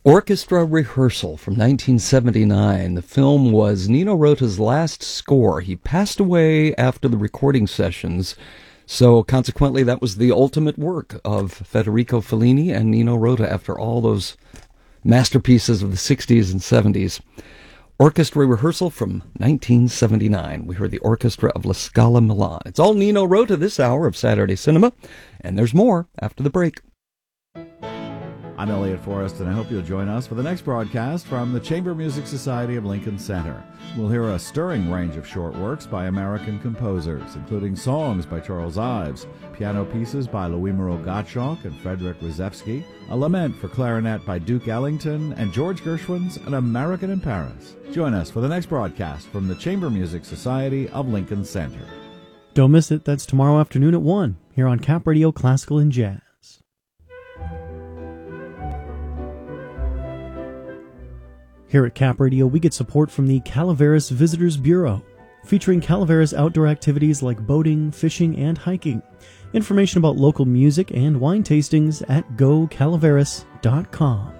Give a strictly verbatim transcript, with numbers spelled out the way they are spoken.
Orchestra Rehearsal from nineteen seventy-nine. The film was Nino Rota's last score. He passed away after the recording sessions, so consequently that was the ultimate work of Federico Fellini and Nino Rota after all those masterpieces of the sixties and seventies. Orchestra Rehearsal from nineteen seventy-nine. We heard the orchestra of La Scala Milan. It's all Nino Rota this hour of Saturday Cinema, and there's more after the break. I'm Elliot Forrest, and I hope you'll join us for the next broadcast from the Chamber Music Society of Lincoln Center. We'll hear a stirring range of short works by American composers, including songs by Charles Ives, piano pieces by Louis-Moreau Gottschalk and Frederick Rzewski, a lament for clarinet by Duke Ellington, and George Gershwin's An American in Paris. Join us for the next broadcast from the Chamber Music Society of Lincoln Center. Don't miss it. That's tomorrow afternoon at one, here on Cap Radio Classical and Jazz. Here at Cap Radio, we get support from the Calaveras Visitors Bureau, featuring Calaveras outdoor activities like boating, fishing, and hiking. Information about local music and wine tastings at go calaveras dot com.